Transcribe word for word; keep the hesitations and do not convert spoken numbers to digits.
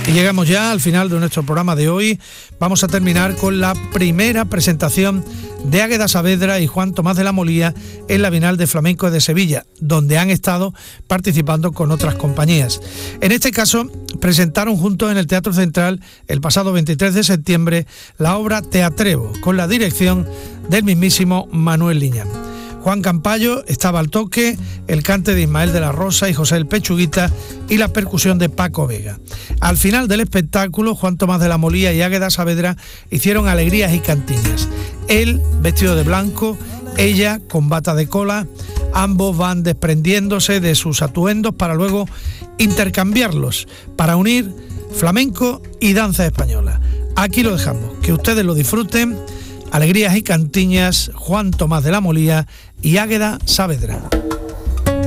Y llegamos ya al final de nuestro programa de hoy. Vamos a terminar con la primera presentación de Águeda Saavedra y Juan Tomás de la Molía en la Bienal de Flamenco de Sevilla, donde han estado participando con otras compañías. En este caso, presentaron juntos en el Teatro Central el pasado veintitrés de septiembre la obra Te Atrevo, con la dirección del mismísimo Manuel Liñán. Juan Campayo estaba al toque, el cante de Ismael de la Rosa y José el Pechuguita y la percusión de Paco Vega. Al final del espectáculo, Juan Tomás de la Molía y Águeda Saavedra hicieron alegrías y cantiñas. Él vestido de blanco, ella con bata de cola. Ambos van desprendiéndose de sus atuendos para luego intercambiarlos, para unir flamenco y danza española. Aquí lo dejamos, que ustedes lo disfruten. Alegrías y cantiñas, Juan Tomás de la Molía y Águeda Saavedra.